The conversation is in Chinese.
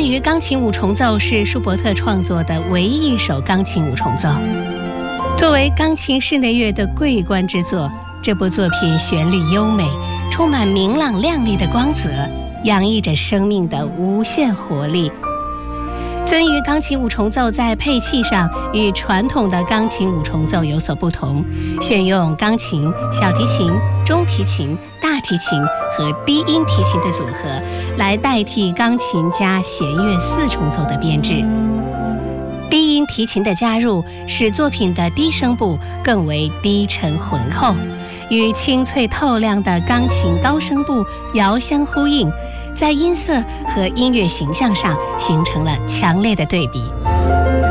于钢琴五重奏是舒伯特创作的唯一一首钢琴五重奏。作为钢琴室内乐的桂冠之作，这部作品旋律优美，充满明朗亮丽的光泽，洋溢着生命的无限活力。鳟鱼钢琴五重奏在配器上与传统的钢琴五重奏有所不同，选用钢琴、小提琴、中提琴、大提琴和低音提琴的组合，来代替钢琴加弦乐四重奏的编制。低音提琴的加入，使作品的低声部更为低沉浑厚，与清脆透亮的钢琴高声部遥相呼应，在音色和音乐形象上形成了强烈的对比。